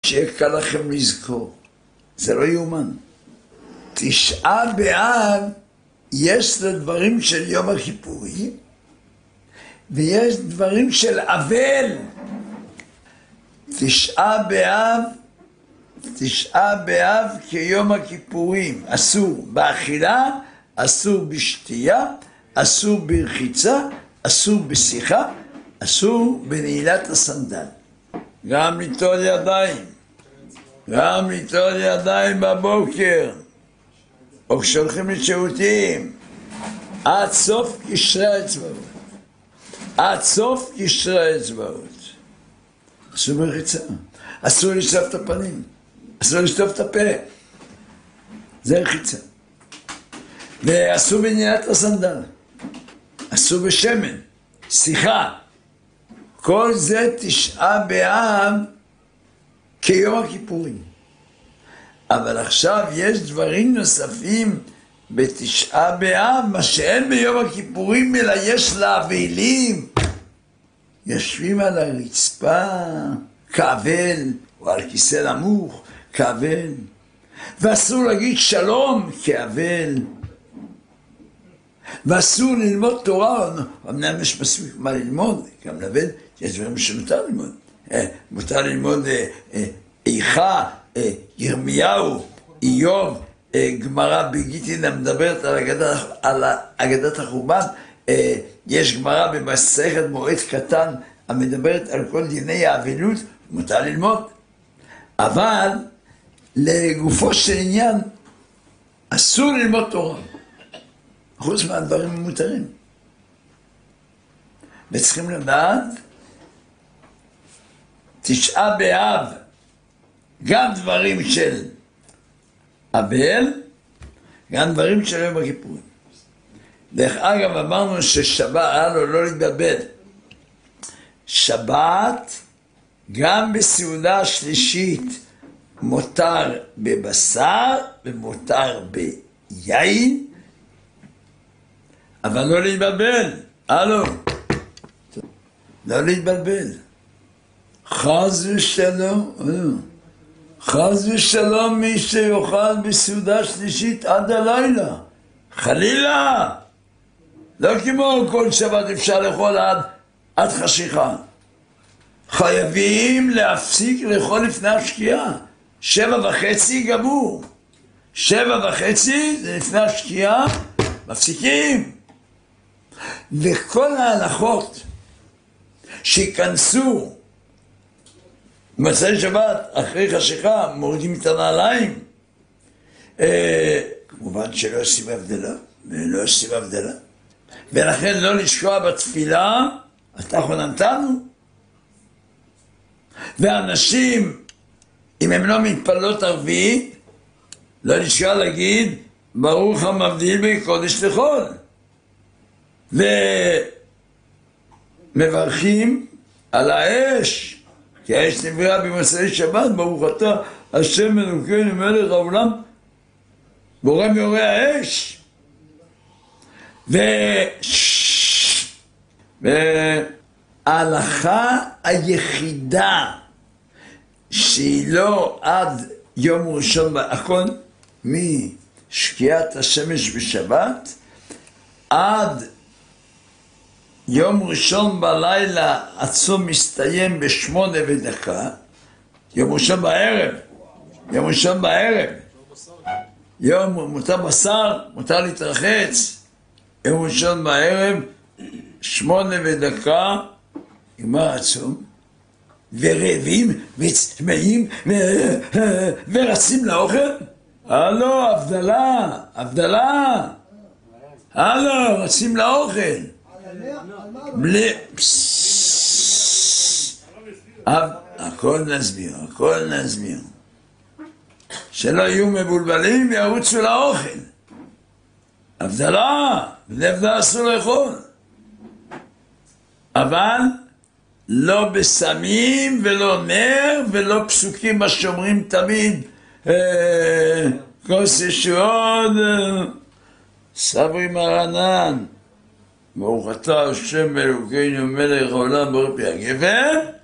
שיהיה קל לכם לזכור. זה לא יאומן. תשעה באב יש לדברים של יום הכיפורים, ויש דברים של אבל. תשעה באב כיום הכיפורים. אסור באכילה, אסור בשתייה, אסור ברחיצה, אסור בשיחה, אסור בנעילת הסנדל. גם ליטול ידיים בבוקר, או כשהולכים לשירותים, עד סוף קשרי האצבעות. אסור ברחיצה, אסור לשטוף את הפנים, אסור לשטוף את הפה, זה רחיצה. ואסור בנעילת הסנדל, אסור בשמן, שיחה. כל זה תשעה באב כיום הכיפורים. אבל עכשיו יש דברים נוספים בתשעה באב, מה שאין ביום הכיפורים, אלא יש לאבלים. יושבים על הרצפה כאבל, או על כיסא נמוך כאבל, ואסור להגיד שלום כאבל, ואסור ללמוד תורה. אמנם יש מספיק מה ללמוד, גם לבד, יש דברים שמותר ללמוד. מותר ללמוד איכה, ירמיהו, איוב, גמרא בגיטין המדברת על אגדת החורבן. יש גמרא במסכת מועד קטן המדברת על כל דיני האבלות, מותר ללמוד. אבל לגופו של עניין אסור ללמוד תורה, חוץ מהדברים המותרים. וצריכים לדעת, תשעה באב, גם דברים של אבל, גם דברים של יום הכיפורים. דרך אגב, אמרנו ששבת, לא להתבלבל, שבת, גם בסעודה השלישית, מותר בבשר ומותר ביין, אבל לא להתבלבל. לא להתבלבל. חס ושלום מי שיאכל בסעודה שלישית עד הלילה, חלילה. לא כמו כל שבת אפשר לאכול עד חשיכה. חייבים להפסיק לאכול לפני השקיעה. 7:30 גמור. 7:30 זה לפני השקיעה, מפסיקים. וכל ההלכות שיכנסו במוצאי שבת אחרי חשיכה, מורידים את הנעליים. כמובן שלא עושים הבדלה. ולכן לא לשקוע בתפילה, אתה חוננתנו. ואנשים, אם הם לא מתפללות ערבית, לא לשקוע להגיד, ברוך המבדיל בין קודש לחול. ומברכים על האש, כי האש נבראה במוצאי שבת, ברוך אתה השם אלוקינו מלך העולם, בורא מיורי האש. וההלכה היחידה שהיא לא עד יום ראשון, הכל משקיעת השמש בשבת עד יום ראשון בלילה, הצום מסתיים 8:01, יום ראשון בערב, מותר בשר, מותר להתרחץ, יום ראשון בערב, 8:01, נגמר הצום, ורעבים וצמאים ורצים לאוכל. הבדלה, רצים לאוכל. הכל נסביר. שלא יהיו מבולבלים וירוצו לאוכל. הבדלה, אסור לאכול. אבל לא בסמים ולא נר ולא פסוקים מה שאומרים תמיד, כוס ישועות, סברי מרנן, ברוך אתה השם אלוקינו מלך העולם ברוך פי הגפן,